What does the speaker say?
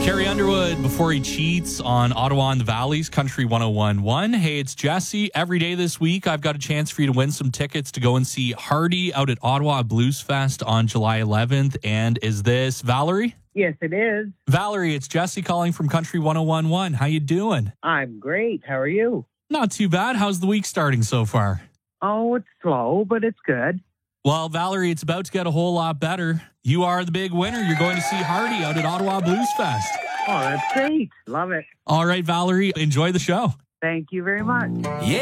Carrie Underwood before he cheats on Ottawa and the Valley's Country 101.1. Hey, it's Jesse. Every day this week, I've got a chance for you to win some tickets to go and see Hardy out at Ottawa Blues Fest on July 11th. And is this Valerie? Yes, it is. Valerie, it's Jesse calling from Country 101.1. How you doing? I'm great. How are you? Not too bad. How's the week starting so far? Oh, it's slow, but it's good. Well, Valerie, it's about to get a whole lot better. You are the big winner. You're going to see Hardy out at Ottawa Blues Fest. Oh, that's great. Love it. All right, Valerie, enjoy the show. Thank you very much. Yeah.